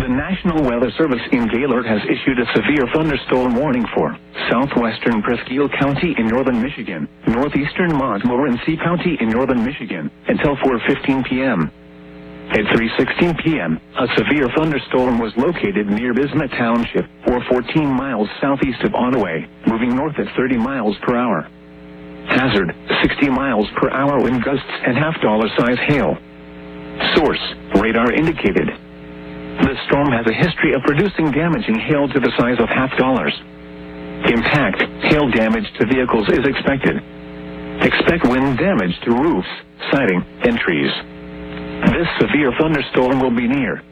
The National Weather Service in Gaylord has issued a severe thunderstorm warning for southwestern Presqu'île County in northern Michigan, northeastern Montmorency County in northern Michigan, until 4:15 p.m. At 3:16 p.m., a severe thunderstorm was located near Bismuth Township, or 14 miles southeast of Ottawa, moving north at 30 miles per hour. Hazard, 60 miles per hour wind gusts and $half size hail. Source, radar indicated. The storm has a history of producing damaging hail to the size of $half. Impact, hail damage to vehicles is expected. Expect wind damage to roofs, siding, and trees. This severe thunderstorm will be near